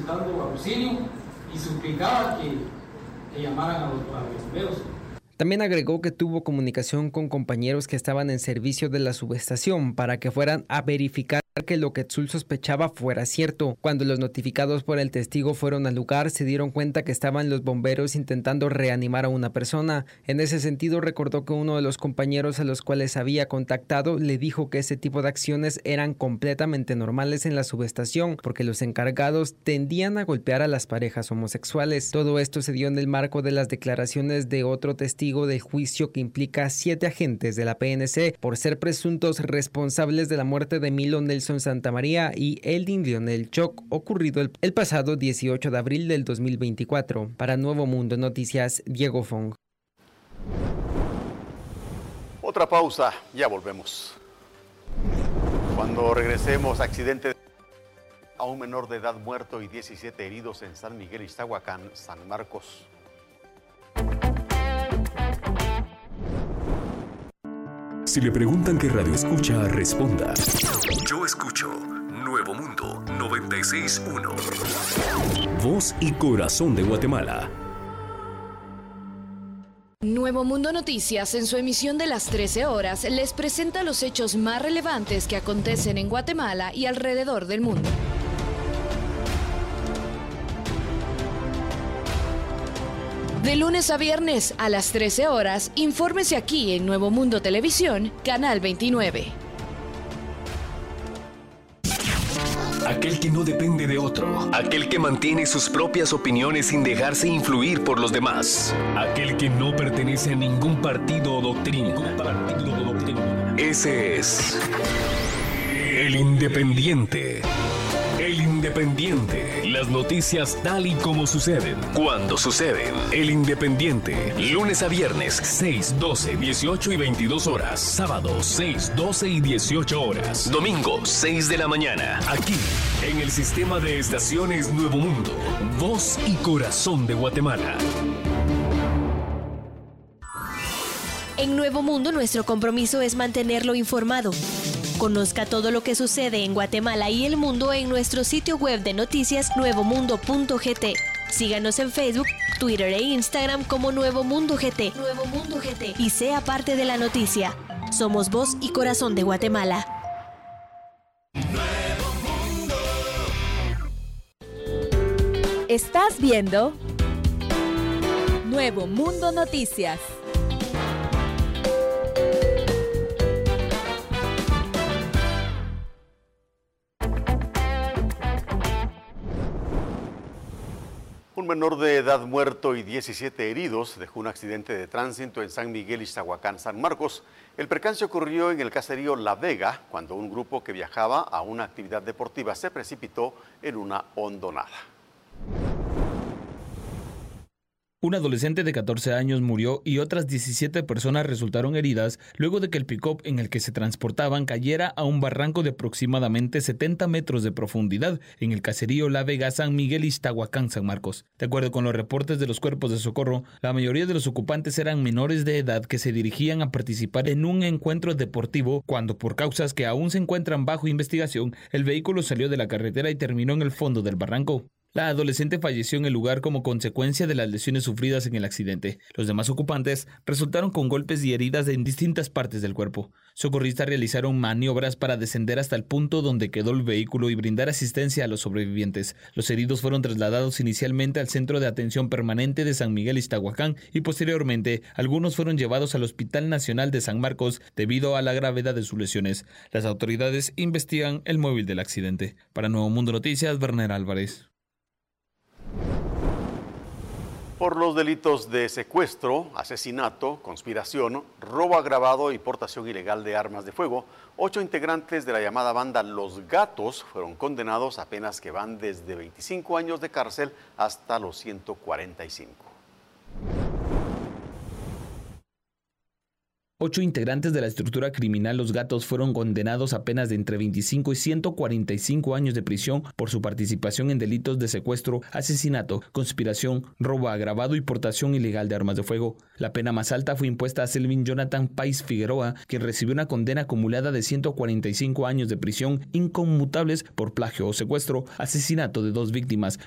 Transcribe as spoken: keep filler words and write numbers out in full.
solicitando auxilio y suplicaba que, que llamaran a los, a los bomberos. También agregó que tuvo comunicación con compañeros que estaban en servicio de la subestación para que fueran a verificar que lo que Tzul sospechaba fuera cierto. Cuando los notificados por el testigo fueron al lugar, se dieron cuenta que estaban los bomberos intentando reanimar a una persona. En ese sentido, recordó que uno de los compañeros a los cuales había contactado le dijo que ese tipo de acciones eran completamente normales en la subestación, porque los encargados tendían a golpear a las parejas homosexuales. Todo esto se dio en el marco de las declaraciones de otro testigo del juicio que implica a siete agentes de la P N C por ser presuntos responsables de la muerte de Milo Nelson Santamaría y Eldin Lionel Choc, ocurrido el, el pasado dieciocho de abril del dos mil veinticuatro. Para Nuevo Mundo Noticias, Diego Fong. Otra pausa, ya volvemos. Cuando regresemos, accidente a un menor de edad muerto y diecisiete heridos en San Miguel Ixtahuacán, San Marcos. Si le preguntan qué radio escucha, responda. Yo escucho Nuevo Mundo noventa y seis punto uno. Voz y corazón de Guatemala. Nuevo Mundo Noticias, en su emisión de las trece horas, les presenta los hechos más relevantes que acontecen en Guatemala y alrededor del mundo. De lunes a viernes a las trece horas, infórmese aquí en Nuevo Mundo Televisión, Canal veintinueve. Aquel que no depende de otro, aquel que mantiene sus propias opiniones sin dejarse influir por los demás, aquel que no pertenece a ningún partido o doctrina. Partido o doctrina. Ese es el Independiente. El Independiente. Las noticias tal y como suceden, cuando suceden. El Independiente. Lunes a viernes, seis, doce, dieciocho y veintidós horas. Sábado, seis, doce y dieciocho horas. Domingo, seis de la mañana. Aquí, en el sistema de estaciones Nuevo Mundo. Voz y corazón de Guatemala. En Nuevo Mundo, nuestro compromiso es mantenerlo informado. Conozca todo lo que sucede en Guatemala y el mundo en nuestro sitio web de noticias nuevo mundo punto g t. Síganos en Facebook, Twitter e Instagram como Nuevo Mundo G T. Nuevo Mundo G T. Y sea parte de la noticia. Somos voz y corazón de Guatemala. Nuevo Mundo. Estás viendo Nuevo Mundo Noticias. Un menor de edad muerto y diecisiete heridos dejó un accidente de tránsito en San Miguel Ixtahuacán, San Marcos. El percance ocurrió en el caserío La Vega, cuando un grupo que viajaba a una actividad deportiva se precipitó en una hondonada. Un adolescente de catorce años murió y otras diecisiete personas resultaron heridas luego de que el pick-up en el que se transportaban cayera a un barranco de aproximadamente setenta metros de profundidad en el caserío La Vega, San Miguel Ixtahuacán, San Marcos. De acuerdo con los reportes de los cuerpos de socorro, la mayoría de los ocupantes eran menores de edad que se dirigían a participar en un encuentro deportivo cuando, por causas que aún se encuentran bajo investigación, el vehículo salió de la carretera y terminó en el fondo del barranco. La adolescente falleció en el lugar como consecuencia de las lesiones sufridas en el accidente. Los demás ocupantes resultaron con golpes y heridas en distintas partes del cuerpo. Socorristas realizaron maniobras para descender hasta el punto donde quedó el vehículo y brindar asistencia a los sobrevivientes. Los heridos fueron trasladados inicialmente al Centro de Atención Permanente de San Miguel Ixtahuacán y posteriormente algunos fueron llevados al Hospital Nacional de San Marcos debido a la gravedad de sus lesiones. Las autoridades investigan el móvil del accidente. Para Nuevo Mundo Noticias, Werner Álvarez. Por los delitos de secuestro, asesinato, conspiración, robo agravado y portación ilegal de armas de fuego, ocho integrantes de la llamada banda Los Gatos fueron condenados a penas que van desde veinticinco años de cárcel hasta los ciento cuarenta y cinco. Ocho integrantes de la estructura criminal Los Gatos fueron condenados a penas de entre veinticinco y ciento cuarenta y cinco años de prisión por su participación en delitos de secuestro, asesinato, conspiración, robo agravado y portación ilegal de armas de fuego. La pena más alta fue impuesta a Selvin Jonathan Pais Figueroa, quien recibió una condena acumulada de ciento cuarenta y cinco años de prisión inconmutables por plagio o secuestro, asesinato de dos víctimas,